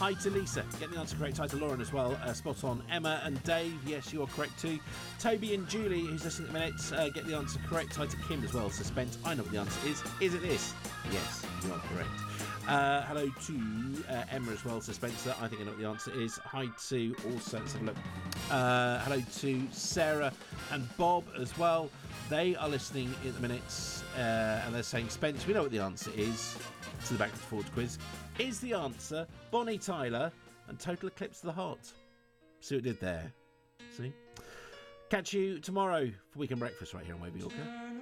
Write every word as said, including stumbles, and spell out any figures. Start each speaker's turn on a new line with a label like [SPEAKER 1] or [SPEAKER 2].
[SPEAKER 1] Hi to Lisa. Get the answer correct. Hi to Lauren as well. Uh, spot on. Emma and Dave. Yes, you are correct too. Toby and Julie, who's listening at the minute, uh, get the answer correct. Hi to Kim as well. Suspense. I know what the answer is. Is it this? Yes, you are correct. Uh, hello to uh, Emma as well, Suspenser. I think I know what the answer is. Hi to also, let's have a look. Uh, hello to Sarah and Bob as well. They are listening at the minute uh, and they're saying, Spence, we know what the answer is to the Backwards Forwards quiz. Is the answer Bonnie Tyler and Total Eclipse of the Heart? See what it did there? See? Catch you tomorrow for Weekend Breakfast right here on Wavy Yorker.